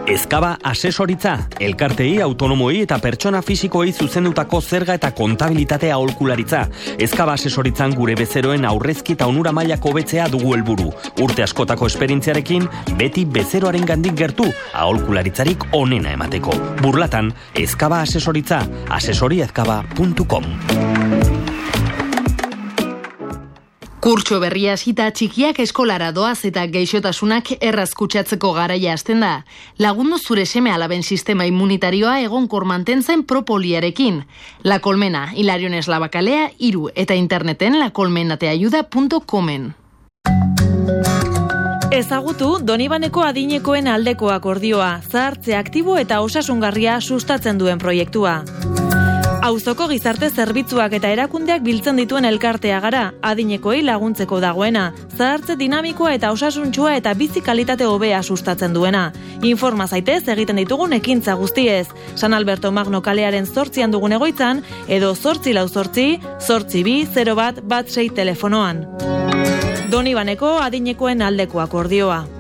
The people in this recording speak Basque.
Ezkaba asesoritza, elkartei, autonomoi eta pertsona fisikoei zuzendutako zerga eta kontabilitatea aholkularitza. Ezkaba asesoritzan gure bezeroen aurrezki eta onura mailako hobetzea dugu helburu. Urte askotako esperientziarekin, beti bezeroaren gandik gertu, aholkularitzarik onena emateko. Burlatan, Ezkaba asesoritza, asesoriezkaba.com. Kurtso berria hasita txikiak eskolara doaz eta gaixotasunak erraz kutsatzeko garaia hasten da. Lagundu zure seme alaben sistema immunitarioa egonkor mantentzen propoliarekin. La Colmena, Hilarion Eslabakalea, 3 eta interneten lacolmenateayuda.comen. Ezagutu Donibaneko adinekoen aldeko akordioa, zahartze aktibo eta osasungarria sustatzen duen proiektua. Auzoko gizarte zerbitzuak eta erakundeak biltzen dituen elkartea gara, adinekoei laguntzeko dagoena, zahartze dinamikoa eta osasuntsua eta bizi kalitate hobea sustatzen duena. Informa zaitez egiten ditugun ekintza guztiez. San Alberto Magno kalearen 8an dugun egoitzan, edo 848-82-01-16 telefonoan. Donibaneko adinekoen aldeko akordioa.